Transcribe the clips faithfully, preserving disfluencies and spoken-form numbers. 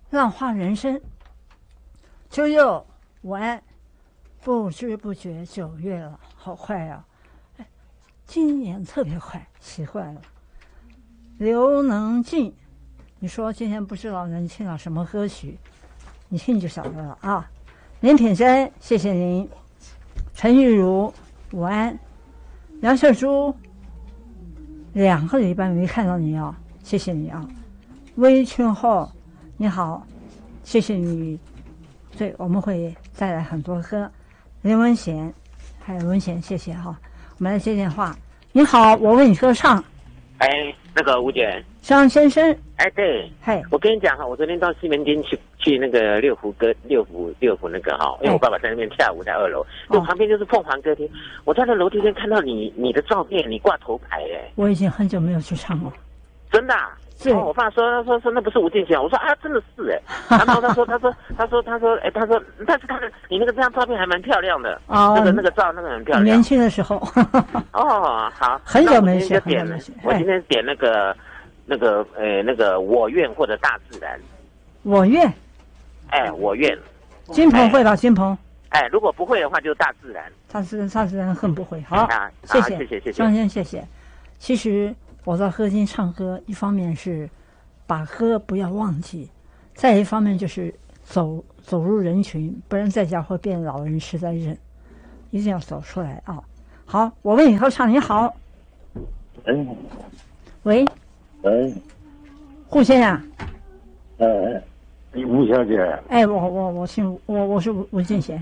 浪花人生。秋柚午安，不知不觉九月了，好快啊！哎，今年特别快，奇怪了。刘能静，你说今天不知道能听到什么歌曲，你听就晓得了啊。林品珍，谢谢您。陈玉茹，午安。杨秀珠，两个礼拜没看到你啊，谢谢你啊。微春后，你好，谢谢你。对，我们会再来很多歌。林文贤，还有文贤，谢谢哈。我们来接电话。你好，我为你歌唱。 哎，那个吴姐， 张先生。 哎，对， 嘿， 我跟你讲哈，我昨天到西门町去去那个六福歌六福六福那个哈，因为我爸爸在那边跳舞，在二楼，就旁边就是凤凰歌厅。我在那楼梯间看到你你的照片，你挂头牌哎。 我已经很久没有去唱了。 真的、啊？ 是。 哦，我爸说他说说那不是吴建贤，我说啊真的是哎。然后他说他说他说他说哎他说但是他的你那个这张照片还蛮漂亮的。哦。那个那个照那个很漂亮。 年轻的时候。 哦，好。 很久没学。 就点了，我今天点那个。那个呃，那个我愿或者大自然， 我愿， 哎，我愿， 金鹏会吧？金鹏， 哎，如果不会的话，就大自然， 大自然，大自然很不会。好， 啊， 谢谢， 谢谢，谢谢， 张先生，谢谢。其实我到歌厅唱歌，一方面是把歌不要忘记，再一方面就是走走入人群，不然在家会变老人痴呆症，一定要走出来啊！好，我为你合唱，你好， 嗯， 喂。 喂， 胡先生， 呃，吴小姐， 哎，我我我姓我我是吴建贤，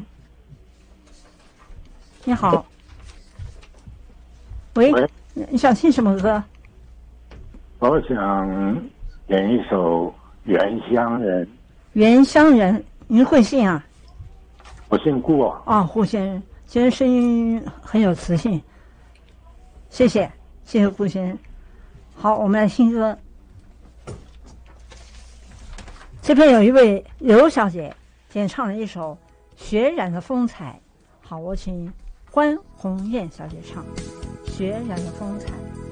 你好，喂，喂你想听什么歌？ 我想点一首《原乡人》。 原乡人，您会姓啊？ 我姓顾。 啊，胡先生，今天声音很有磁性，谢谢，谢谢胡先生。好，我们来听歌。这边有一位刘小姐演唱了一首《血染的风采》。好，我请关红艳小姐唱《血染的风采》。